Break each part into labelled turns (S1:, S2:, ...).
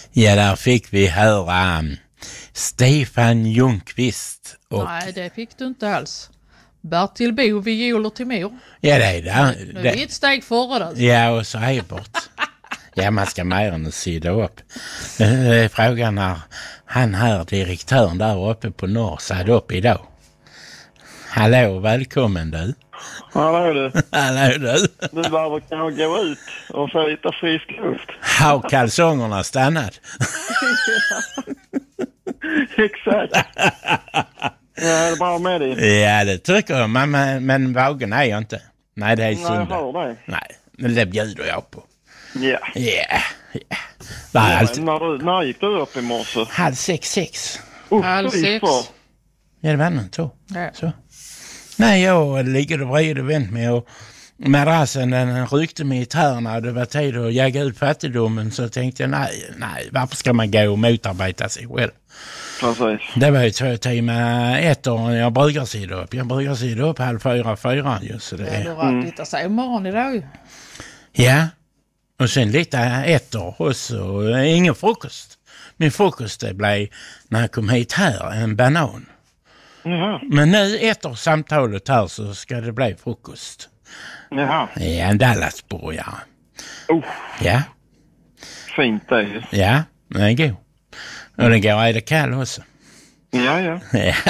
S1: Ja, där fick vi höra Stefan Ljungqvist. Och...
S2: Nej, det fick du inte alls. Bertil Bo, violer till mor.
S1: Ja, det är det.
S2: Nu är vi ett steg före det.
S1: Ja, och så Ebert. Ja, man ska mer än att sida upp. Frågan är, han här, direktören där uppe på norr, satt upp idag. Hallå, välkommen du.
S3: Hallå du.
S1: Hallå du.
S3: Du behöver kanske gå ut och få lite frisk luft.
S1: Har kalsongerna stannat?
S3: Exakt. Ja, det är bra med dig.
S1: Ja, det tycker jag. Men vagen är jag inte. Nej, det är
S3: Nej,
S1: synd.
S3: jag hör dig.
S1: Nej, men det bjuder jag på.
S3: Ja.
S1: Ja.
S3: När gick du upp i morse?
S1: 5:30.
S2: 5:30.
S1: Ja, det var något så.
S2: Ja.
S1: Så. Nej, jag ligger och vrider och vänt mig och madrassen den ryckte mig i tärna och det var tid att jaga ut fattigdomen, så tänkte jag nej, varför ska man gå och motarbeta sig själv?
S3: Precis.
S1: Det var ju 2 timmar efter jag brukar sida upp. Jag brukar sida upp 3:30 just så det
S2: Ja,
S1: är.
S2: du har lite så imorgon idag ju.
S1: Ja, och sen lite efter och så ingen frukost. Min frukost det blev när jag kom hit här, en banan.
S3: Jaha.
S1: Men nu efter samtalet här så ska det bli frukost.
S3: Jaha.
S1: Ja, en Dallasburgare. Ja,
S3: Fint det ju.
S1: ja, den är god. Och den går att äta kall också.
S3: Ja.
S1: Ja.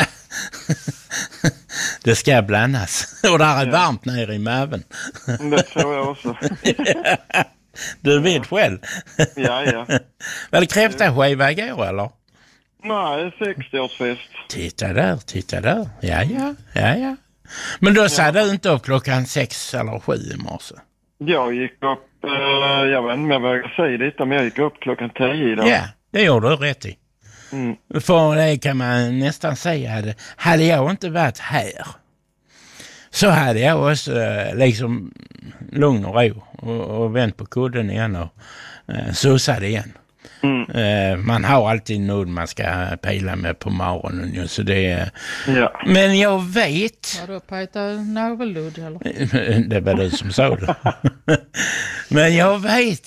S1: Det ska blandas. Och där är varmt nere i maven.
S3: Det tror jag också.
S1: Du vet själv.
S3: Ja.
S1: Var det kräftaskiva igår eller?
S3: Nej, 60-årsfest.
S1: Titta där. Ja. Men då sa du inte upp klockan 6 eller 7 i morse?
S3: Jag gick upp, jag vet inte om jag vågar säga det, men jag gick upp klockan 10 idag.
S1: Ja, det gjorde du rätt i.
S3: Mm.
S1: För det kan man nästan säga, hade jag inte varit här så hade jag också liksom lugn och ro och vänt på kudden igen och susade igen. Man har alltid något man ska pila med på morgonen ju, så det är...
S3: Ja.
S1: Men jag vet...
S2: Har du petat navelludd eller?
S1: Det var du som sa det. Men jag vet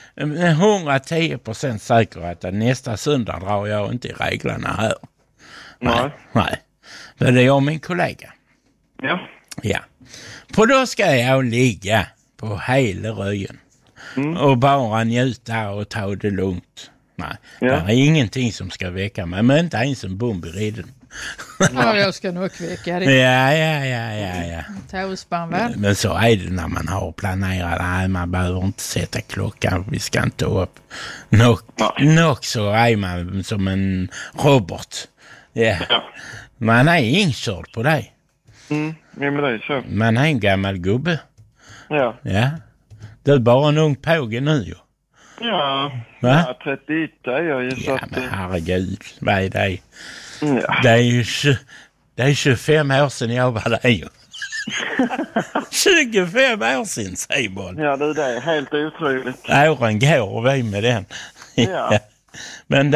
S1: 110% säkerhet att nästa söndag drar jag inte i reglerna här. Nej. För det är jag och min kollega. Ja. För då ska jag ligga på hela röjen. Och bara njuta och ta det lugnt. Nej, det är ingenting som ska väcka mig. Men inte ens en bomb i reden.
S2: Ja, jag ska nog väcka dig.
S1: Ja.
S2: Tåspann väl?
S1: Men så är det när man har planerat. Nej, man behöver inte sätta klockan. Vi ska inte upp. Nog så är man som en robot. Ja. Man är inkörd på det.
S3: Men det är så.
S1: Man är en gammal gubbe.
S3: Ja.
S1: Du är bara en ung påge nu ju.
S3: Ja.
S1: Va?
S3: Ja, 31 är jag ju.
S1: Ja, men herregud. Vad är det?
S3: Ja.
S1: Det är 25 år sedan jag var där ju. 25 år sedan, Simon.
S3: Ja, det är helt otroligt.
S1: Åren går och vi med den.
S3: Ja.
S1: Men